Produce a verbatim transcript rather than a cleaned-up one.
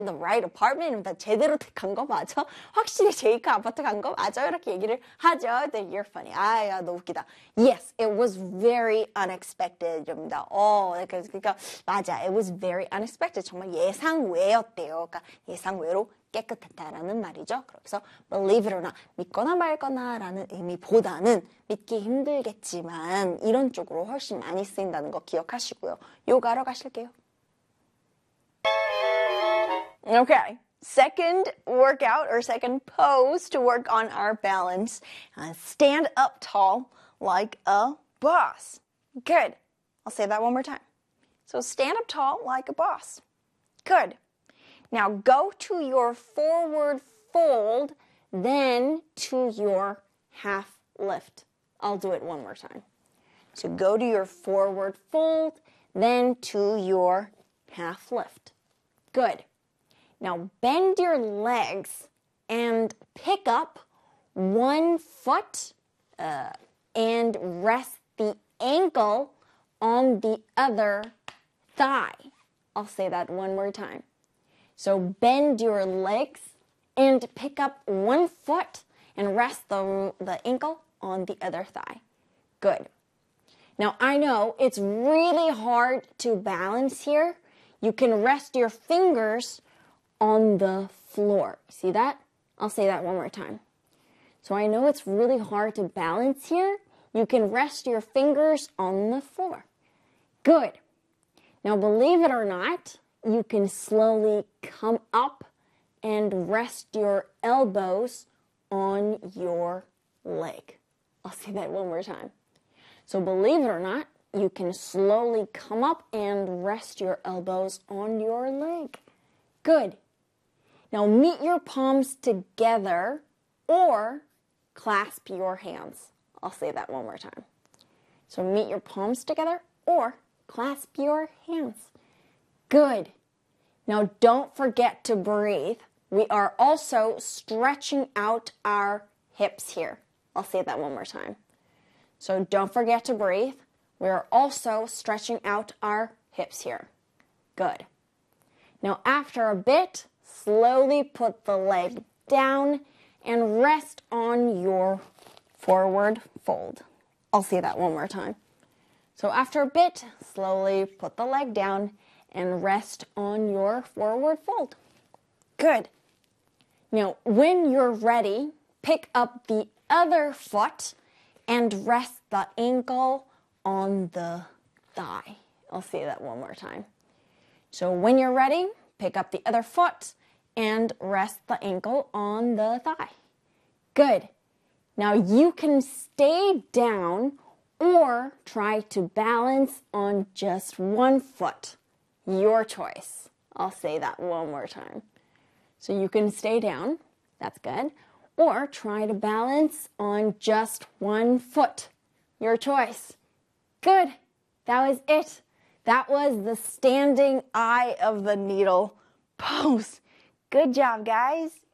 the right apartment? 나 제대로 간 거 맞아? 확실히 제이크 아파트 간 거 맞아? 이렇게 얘기를 하죠. Then you're funny. 아, 야, 너 웃기다. Yes, it was very unexpected. 입니다. 어, 그러니까 맞아. It was very unexpected. 정말 예상 외였대요. 그러니까 예상 외로 깨끗했다라는 말이죠. 그래서 believe it or not, 믿거나 말거나라는 의미보다는 믿기 힘들겠지만 이런 쪽으로 훨씬 많이 쓰인다는 거 기억하시고요. 요가로 가실게요. Okay, second workout or second pose to work on our balance. Uh, stand up tall like a boss. Good. I'll say that one more time. So stand up tall like a boss. Good. Now go to your forward fold, then to your half lift. I'll do it one more time. So go to your forward fold, then to your half lift. Good. Now bend your legs and pick up one foot uh, and rest the ankle on the other thigh. I'll say that one more time. So bend your legs and pick up one foot and rest the, the ankle on the other thigh. Good. Now I know it's really hard to balance here. You can rest your fingers on the floor. See that? I'll say that one more time. So I know it's really hard to balance here. You can rest your fingers on the floor. Good. Now believe it or not, you can slowly come up and rest your elbows on your leg. I'll say that one more time. So believe it or not, you can slowly come up and rest your elbows on your leg. Good. Now meet your palms together or clasp your hands. I'll say that one more time. So meet your palms together or clasp your hands. Good. Now don't forget to breathe. We are also stretching out our hips here. I'll say that one more time. So don't forget to breathe. We are also stretching out our hips here. Good. Now after a bit, slowly put the leg down and rest on your forward fold. I'll say that one more time. So after a bit, slowly put the leg down and rest on your forward fold. Good. Now, when you're ready, pick up the other foot and rest the ankle on the thigh. I'll say that one more time. So when you're ready, pick up the other foot and rest the ankle on the thigh. Good. Now you can stay down or try to balance on just one foot. Your choice. I'll say that one more time. So you can stay down. That's good. Or try to balance on just one foot. Your choice. Good. That was it. That was the standing eye of the needle pose. Good job, guys.